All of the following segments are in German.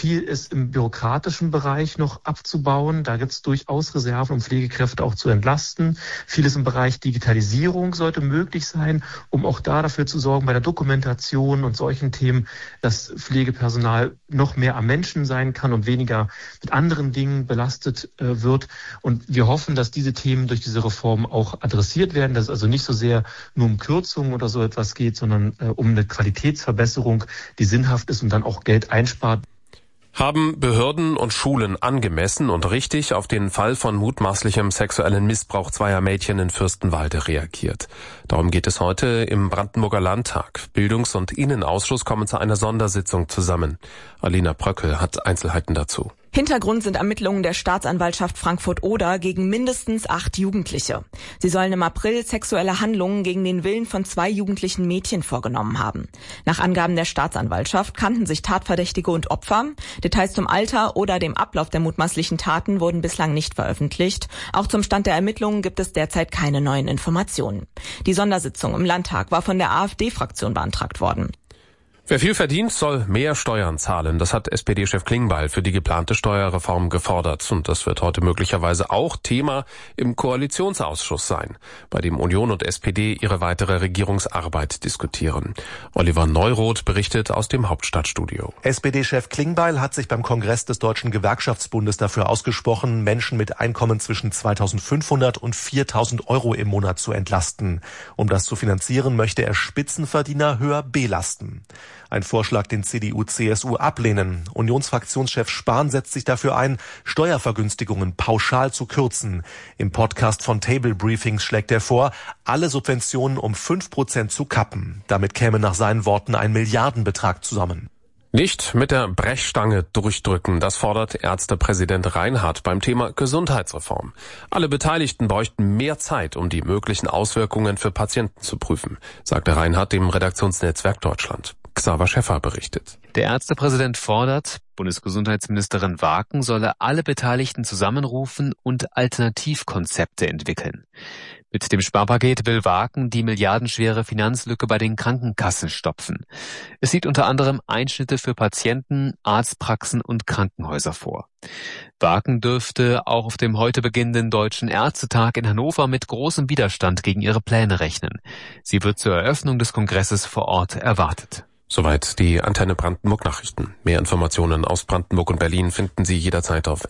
Viel ist im bürokratischen Bereich noch abzubauen. Da gibt es durchaus Reserven, um Pflegekräfte auch zu entlasten. Vieles im Bereich Digitalisierung sollte möglich sein, um auch da dafür zu sorgen, bei der Dokumentation und solchen Themen, dass Pflegepersonal noch mehr am Menschen sein kann und weniger mit anderen Dingen belastet wird. Und wir hoffen, dass diese Themen durch diese Reform auch adressiert werden, dass es also nicht so sehr nur um Kürzungen oder so etwas geht, sondern um eine Qualitätsverbesserung, die sinnhaft ist und dann auch Geld einspart. Haben Behörden und Schulen angemessen und richtig auf den Fall von mutmaßlichem sexuellen Missbrauch zweier Mädchen in Fürstenwalde reagiert? Darum geht es heute im Brandenburger Landtag. Bildungs- und Innenausschuss kommen zu einer Sondersitzung zusammen. Alina Bröckel hat Einzelheiten dazu. Hintergrund sind Ermittlungen der Staatsanwaltschaft Frankfurt-Oder gegen mindestens 8 Jugendliche. Sie sollen im April sexuelle Handlungen gegen den Willen von 2 jugendlichen Mädchen vorgenommen haben. Nach Angaben der Staatsanwaltschaft kannten sich Tatverdächtige und Opfer. Details zum Alter oder dem Ablauf der mutmaßlichen Taten wurden bislang nicht veröffentlicht. Auch zum Stand der Ermittlungen gibt es derzeit keine neuen Informationen. Die Sondersitzung im Landtag war von der AfD-Fraktion beantragt worden. Wer viel verdient, soll mehr Steuern zahlen. Das hat SPD-Chef Klingbeil für die geplante Steuerreform gefordert. Und das wird heute möglicherweise auch Thema im Koalitionsausschuss sein, bei dem Union und SPD ihre weitere Regierungsarbeit diskutieren. Oliver Neuroth berichtet aus dem Hauptstadtstudio. SPD-Chef Klingbeil hat sich beim Kongress des Deutschen Gewerkschaftsbundes dafür ausgesprochen, Menschen mit Einkommen zwischen 2.500 und 4.000 Euro im Monat zu entlasten. Um das zu finanzieren, möchte er Spitzenverdiener höher belasten. Ein Vorschlag, den CDU, CSU ablehnen. Unionsfraktionschef Spahn setzt sich dafür ein, Steuervergünstigungen pauschal zu kürzen. Im Podcast von Table Briefings schlägt er vor, alle Subventionen um 5% zu kappen. Damit käme nach seinen Worten ein Milliardenbetrag zusammen. Nicht mit der Brechstange durchdrücken, das fordert Ärztepräsident Reinhardt beim Thema Gesundheitsreform. Alle Beteiligten bräuchten mehr Zeit, um die möglichen Auswirkungen für Patienten zu prüfen, sagte Reinhardt dem Redaktionsnetzwerk Deutschland. Xaver Schäffer berichtet. Der Ärztepräsident fordert, Bundesgesundheitsministerin Waken solle alle Beteiligten zusammenrufen und Alternativkonzepte entwickeln. Mit dem Sparpaket will Waken die milliardenschwere Finanzlücke bei den Krankenkassen stopfen. Es sieht unter anderem Einschnitte für Patienten, Arztpraxen und Krankenhäuser vor. Waken dürfte auch auf dem heute beginnenden Deutschen Ärztetag in Hannover mit großem Widerstand gegen ihre Pläne rechnen. Sie wird zur Eröffnung des Kongresses vor Ort erwartet. Soweit die Antenne Brandenburg Nachrichten. Mehr Informationen aus Brandenburg und Berlin finden Sie jederzeit auf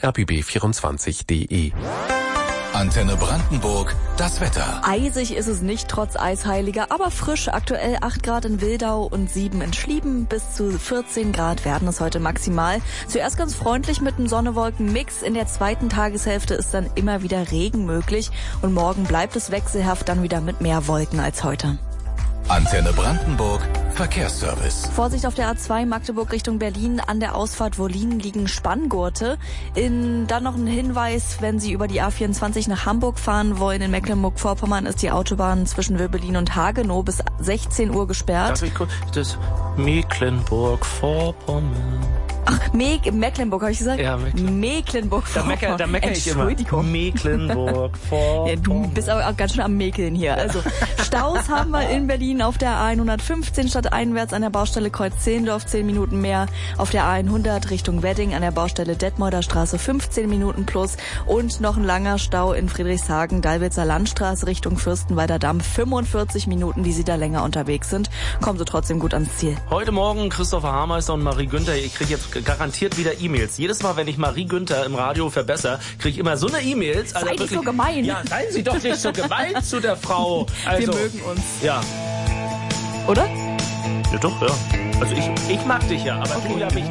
rbb24.de. Antenne Brandenburg, das Wetter. Eisig ist es nicht, trotz Eisheiliger, aber frisch. Aktuell 8 Grad in Wildau und 7 in Schlieben. Bis zu 14 Grad werden es heute maximal. Zuerst ganz freundlich mit einem Sonne-Wolken-Mix. In der zweiten Tageshälfte ist dann immer wieder Regen möglich. Und morgen bleibt es wechselhaft, dann wieder mit mehr Wolken als heute. Antenne Brandenburg, Verkehrsservice. Vorsicht auf der A2 Magdeburg Richtung Berlin. An der Ausfahrt Wollin liegen Spanngurte. Dann noch ein Hinweis, wenn Sie über die A24 nach Hamburg fahren wollen. In Mecklenburg-Vorpommern ist die Autobahn zwischen Wöblin und Hagenow bis 16 Uhr gesperrt. Darf ich kurz? Das Mecklenburg-Vorpommern. Ach, Mecklenburg, habe ich gesagt? Ja, Mecklenburg-Vorpommern. Da meckere ich immer. Mecklenburg-Vorpommern. Ja, du bist aber auch ganz schön am Mäkeln hier. Also, Staus haben wir in Berlin auf der A115 stadteinwärts an der Baustelle Kreuz-Zehlendorf 10 Minuten mehr. Auf der A100 Richtung Wedding an der Baustelle Detmolder Straße 15 Minuten plus. Und noch ein langer Stau in Friedrichshagen, Dalwitzer Landstraße Richtung Fürstenwalder Damm. 45 Minuten, die Sie da länger unterwegs sind. Kommen Sie trotzdem gut ans Ziel. Heute Morgen Christopher Hameister und Marie Günther. Ich kriege jetzt garantiert wieder E-Mails. Jedes Mal, wenn ich Marie Günther im Radio verbessere, kriege ich immer so eine E-Mails. Also sei nicht so gemein. Ja, seien Sie doch nicht so gemein zu der Frau. Also, wir mögen uns. Ja. Oder? Ja doch, ja. Also ich mag dich ja, aber okay. Du ja mich nicht.